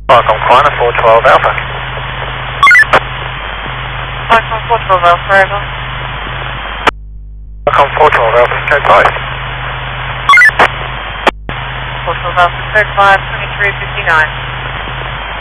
Welcome, Quanta 412 Alpha. Welcome 412 Alpha, over. Welcome 412 Alpha, straight 5. 412 Alpha, straight 5, 2359.